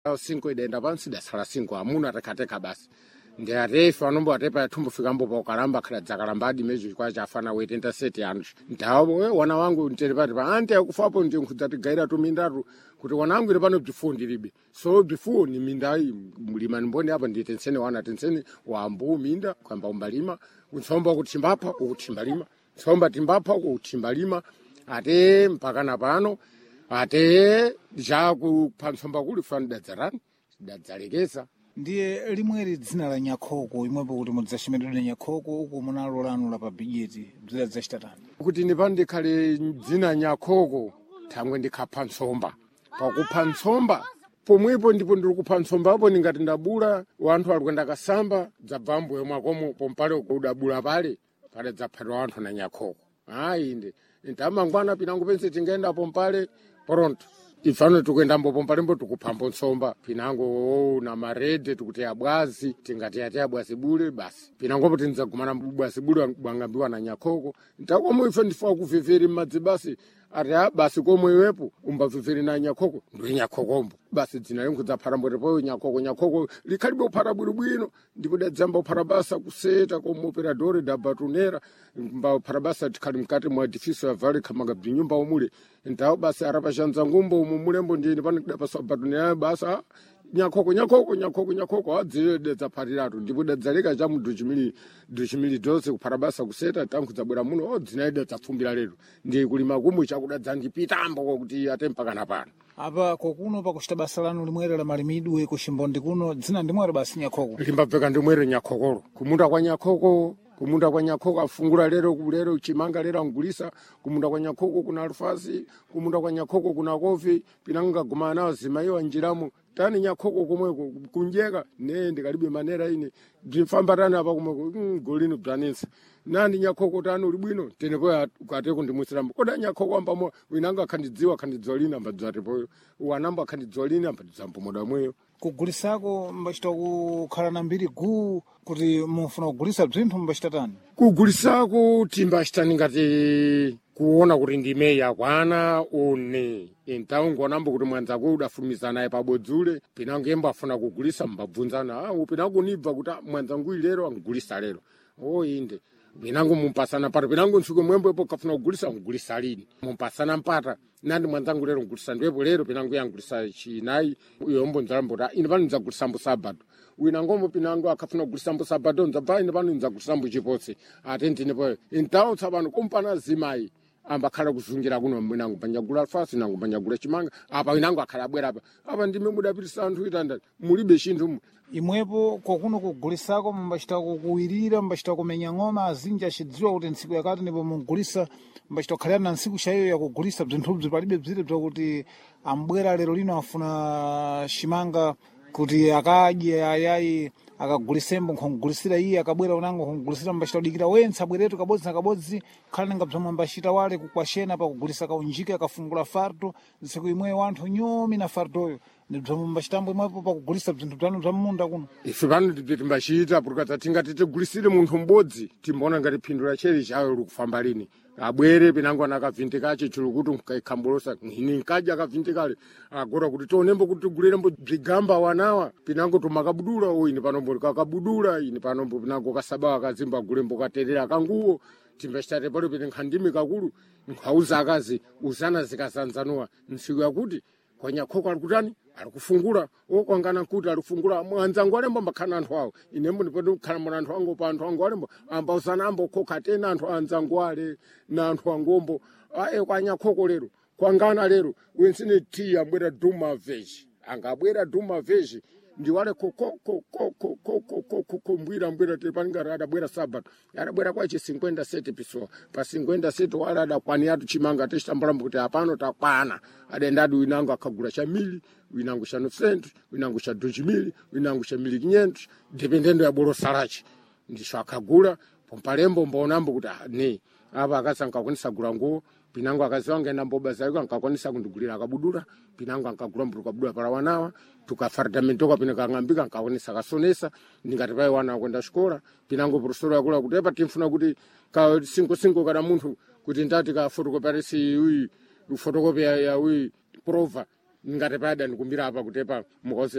5 idenda pansi dasala 5 amuna atakateka basi ndi arefa anombo atepa tumbo fikambo pa ukalamba khala dzakalambadi mezo kwa chafana wetenta seti anu ndawo wana wangu ntelepati pa ante akufapo ndi nkudzati gaira tumindatu kuti wanangu ile pano bzifundi libe so bzifundi mindai mlima mboni apa ndi tensene wana tensene wa ambu minda kwamba umbalima unsomba kutimba ukutimbalima somba timbapha ukutimbalima ate mpaka na pano ate jaku pansomba kuli fana dadzarani dadzalekeza ndiye limweri dzina la Nyakhoko imwepo kuti mudzashimirire Nyakhoko uko munalo lanu la pa bidjeti bzira zachitatani kuti nipande khale dzina Nyakhoko thangwe ndikhapha nsomba pakupha nsomba pomwepo ndipo ndiri kupha nsombapo ningati ndabula wanthu alikwenda kasamba dzabvambo yomwakomo pompale kudabula pale dzaphatwa wanthu na Nyakhoko hayi inde ntamangwana pinango pense tingaenda pompale pronto ifano tukuendambo pompalembo tukuphambo nsomba pinango na marede tukuti abwazi tingati ati abwazi bule basi pinango tinzagumana bwazi bule bwangambiwa na Nyakhoko ntakomwe ife ndifa kuviviri madzi basi ati basi komwe iwepo umbaviviri na Nyakhoko ndi Nyakhokombo basi dzina lengu dzaphara mbotepo Nyakhoko likhalibe uphara bwino ndipo dadzamba uphara basa kuseta como operador da batunera mba uphara basa tikhali mkati mwa edificio ya vale khamaga bzinyumba omule ntawo basi arapashanza ngumbo umulembo ndini pano kudapasa batunera basa Nyakhoko adzile dzaphariratu ndipo dadzaleka cha mudu chimili dose kuphara basa kuseta tanku dzabwera muno dzinaida dzapfumbira lero ndi kulima kumwe chakudadza ndipitambo kuti atempa kana pano apa kokuno pakuchita basa lanu limwere la malimidwe kuchimbondi kuno dzina ndimwere basi Nyakhoko limbabveka ndimwere Nyakhokolo kumunda kwa Nyakhoko afungula lero chimanga lero angulisa kumunda kwa Nyakhoko kuna alfasi kumunda kwa Nyakhoko kuna kofi pinanga gumana nawo zimayo anjiramu tani Nyakhoko komweko kunjeka ne ndikalibe manera ine ndifamba tani apa komweko golino bzanisa nandi Nyakhoko tani uli bwino tenepo kwateko ndimusirambo koda Nyakhoko ambamo winanga khandidziwa lina mbadzatipoyo wanamba khandidziwa lina ambadzampo moda mweyo kugulisako mbachita kukhala na mbiri guu kuti mufuna kugulisa bzinthu mbachitatani kugulisako timbachitani ngati kuona kuti ndime yakwana une então ngonambo kuti mwanzako udafumizana naye pabodzule pinango yembo afuna kugulisa mbabvunzana pinango nibva kuti mwanzangu lero angulisa lero inde pinango mumpasana pata pinango nsuku mwembepo kafuna kugulisa ngulisa lini mumpasana mpata nandi mwanzangu lero ngulisa ndwepo lero pinango yangulisa chinayi yombo nzalambo ta ine pano nzagulisa mbo sabato winangombo pinango akafuna kugulisa mbo sabato nzabva ine pano nzagulisa mbo chipotse atentinepo então tsapano kumpana zimayi ambakhala kuzungira kuno mwinango panyagula alfasi nango panyagula chimanga apa winango akhala abwera apa ndime mudapirisa anthu itanda mulibe chinthu imwepo kokuno kugulisako mbachita kuwirira mbachita kumenya ng'oma azinji achidziwa kuti ntsiku yakati ndipo mugulisa mbachita kukhalira na ntsiku chayo yakugulisa bzinthu palibe bzire bzakuti ambwera lero lino afuna chimanga kuti akadye ayayi akagulisembo nkhongulisira iye akabwera unango nkhongulisira mbachita udikira wentsa bweretu kabodzi na kabodzi khala ninga bzomwe mbachita wale kukwashena pakugulisa kaunjike akafungula fardo ntsiku imwe wanthu nyomi na fardoyo ndibzomwe mbachitambo imwepo pakugulisa bzinthu bzanu bza munda kuno ife pano timbachita purukata tingati tigulisire munthu m'bodzi timbona ngati phindu la cheri chayo likufamba lini abwere pinango anakavhindikache chilo kuti nkaikhambolosa ini nkadya akavhindikale agora kuti tonembo kuti tigulirembo bzigamba wanawa pinango tumakabudula ine panombo kakabudula ine panombo pinango kasaba akazimba agulembo katerera kanguwo timbachita palo pene nkhandimi kakulu nkhauza akazi uzana zikazanzanuwa ntsiku yakuti kwa Nyakhoko alikutani alikufungula okwangana kuti alikufungula mwanzangu alembo mbakhana anthu awo inembo ndipo ndikhala mwana anthu ango pa anthu ango alembo amba usana ambo khokha tena anthu anzangu ale na anthu angombo kwa Nyakhoko lero kwangana lero wensine ti ambwera duma veji angabwera duma veji ndiwale mbwira tepaningara adabwera sabato adabwera kwachi 57 pisoa pa 57 wala adakwani atu chimanga teshtambulambo kuti apano takwana adendadi winango akagula cha mili winango cha 900 winango cha 2000 winango cha 1500 dependendo ya bolo salachi ndisho akagula pompalembo mbonambo kuti ne apa akasanka kunisa gula nguo pinango akaziwange na mboba zaiko ankakonisa kundigulira akabudula pinango ankagula mburuka kabudula para wanawa tukafartamento kwa pinaka ngambika ankakonisa kasonesa ndingati pai wana kwenda shikola pinango professor yakula kuti epa timfuna kuti ka singo kana munthu kuti ndati ka photocopy uyi photocopy ya uyi prova ngati pada ndikumbira apa kutepa mukoze